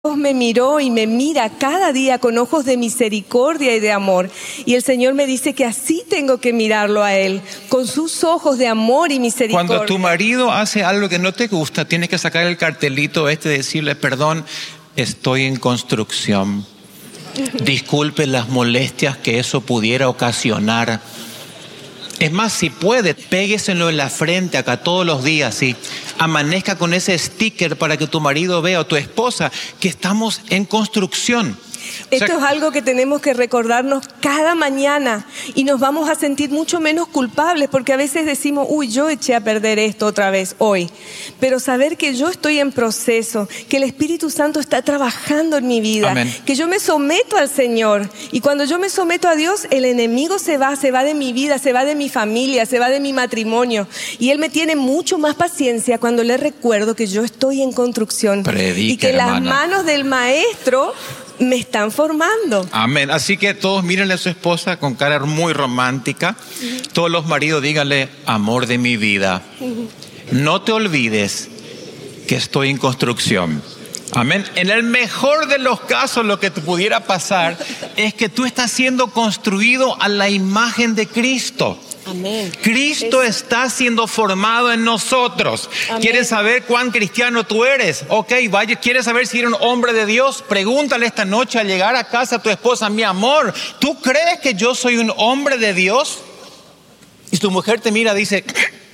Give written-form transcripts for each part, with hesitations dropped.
Dios me miró y me mira cada día con ojos de misericordia y de amor. Y el Señor me dice que así tengo que mirarlo a Él, con sus ojos de amor y misericordia. Cuando tu marido hace algo que no te gusta, tienes que sacar el cartelito y decirle: perdón, estoy en construcción. Disculpe las molestias que eso pudiera ocasionar. Es más, si puede, pégueselo en la frente acá todos los días, ¿sí? Amanezca con ese sticker para que tu marido vea, o tu esposa, que estamos en construcción. Esto es algo que tenemos que recordarnos cada mañana y nos vamos a sentir mucho menos culpables, porque a veces decimos: uy, yo eché a perder esto otra vez hoy. Pero saber que yo estoy en proceso, que el Espíritu Santo está trabajando en mi vida, amén, que yo me someto al Señor, y cuando yo me someto a Dios, el enemigo se va de mi vida, se va de mi familia, se va de mi matrimonio, y Él me tiene mucho más paciencia cuando le recuerdo que yo estoy en construcción. Predica, y que hermana, las manos del Maestro me están formando. Amén. Así que todos mírenle a su esposa con cara muy romántica. Todos los maridos díganle: amor de mi vida, no te olvides que estoy en construcción. Amén. En el mejor de los casos, lo que te pudiera pasar es que tú estás siendo construido a la imagen de Cristo. Amén. Cristo está siendo formado en nosotros. Amén. ¿Quieres saber cuán cristiano tú eres? Ok, vaya. ¿Quieres saber si eres un hombre de Dios? Pregúntale esta noche al llegar a casa a tu esposa: mi amor, ¿tú crees que yo soy un hombre de Dios? Y tu mujer te mira y dice: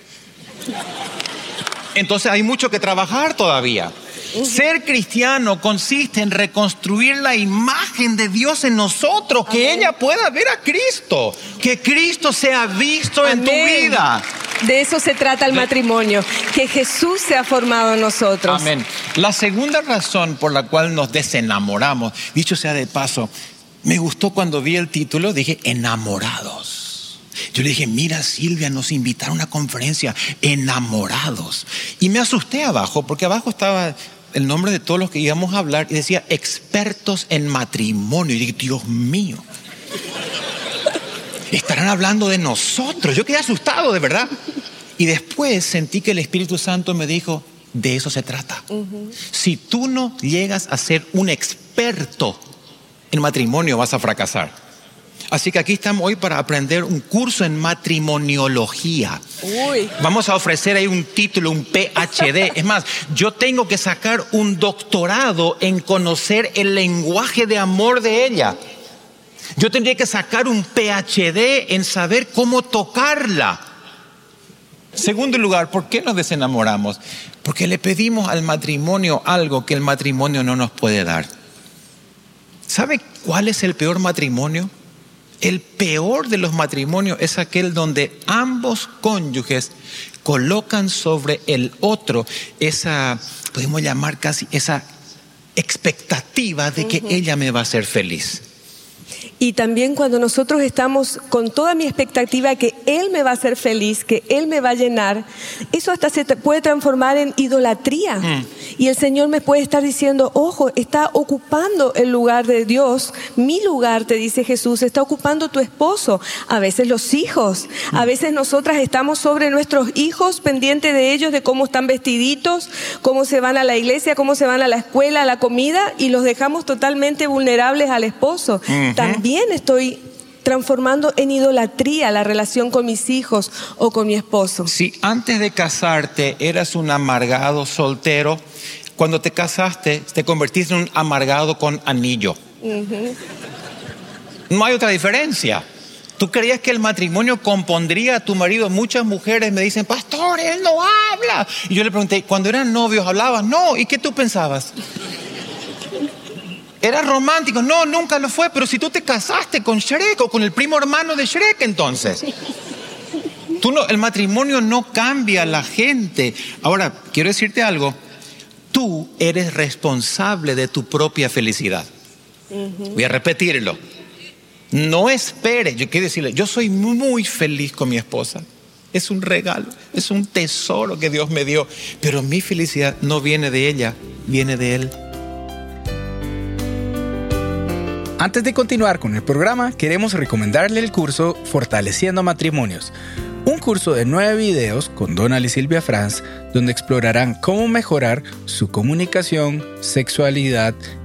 entonces hay mucho que trabajar todavía. Ser cristiano consiste en reconstruir la imagen de Dios en nosotros, que ella pueda ver a Cristo, que Cristo sea visto en tu vida. De eso se trata el matrimonio, que Jesús se ha formado en nosotros. Amén. La segunda razón por la cual nos desenamoramos, dicho sea de paso, me gustó cuando vi el título, dije: enamorados. Yo le dije: mira, Silvia, nos invitaron a una conferencia, enamorados. Y me asusté abajo, porque abajo estaba el nombre de todos los que íbamos a hablar y decía: expertos en matrimonio. Y dije: Dios mío, estarán hablando de nosotros. Yo quedé asustado, de verdad. Y después sentí que el Espíritu Santo me dijo: de eso se trata. Si tú no llegas a ser un experto en matrimonio, vas a fracasar. Así que aquí estamos hoy para aprender un curso en matrimoniología. Uy. Vamos a ofrecer ahí un título, un PhD. Es más, yo tengo que sacar un doctorado en conocer el lenguaje de amor de ella. Yo tendría que sacar un PhD en saber cómo tocarla. Segundo lugar, ¿por qué nos desenamoramos? Porque le pedimos al matrimonio algo que el matrimonio no nos puede dar. ¿Sabe cuál es el peor matrimonio? El peor de los matrimonios es aquel donde ambos cónyuges colocan sobre el otro esa, podemos llamar casi esa expectativa de que ella me va a hacer feliz. Y también cuando nosotros estamos con toda mi expectativa que Él me va a hacer feliz, que Él me va a llenar, eso hasta se puede transformar en idolatría. Y el Señor me puede estar diciendo: ojo, está ocupando el lugar de Dios, mi lugar, te dice Jesús, está ocupando tu esposo. A veces los hijos, a veces nosotras estamos sobre nuestros hijos, pendientes de ellos, de cómo están vestiditos, cómo se van a la iglesia, cómo se van a la escuela, a la comida, y los dejamos totalmente vulnerables al esposo. También estoy transformando en idolatría la relación con mis hijos o con mi esposo. Si antes de casarte eras un amargado soltero, cuando te casaste te convertiste en un amargado con anillo. No hay otra diferencia. ¿Tú creías que el matrimonio compondría a tu marido? Muchas mujeres me dicen: pastor, él no habla. Y yo le pregunté: ¿cuando eran novios hablabas? No. ¿Y qué tú pensabas? ¿Era romántico? No, nunca lo fue. Pero si tú te casaste con Shrek o con el primo hermano de Shrek, entonces el matrimonio no cambia a la gente. Ahora, quiero decirte algo: tú eres responsable de tu propia felicidad. Voy a repetirlo. No esperes. Yo quiero decirle: yo soy muy feliz con mi esposa. Es un regalo, es un tesoro que Dios me dio. Pero mi felicidad no viene de ella, viene de Él. Antes de continuar con el programa, queremos recomendarle el curso Fortaleciendo Matrimonios. Un curso de 9 videos con Donald y Silvia Franz, donde explorarán cómo mejorar su comunicación, sexualidad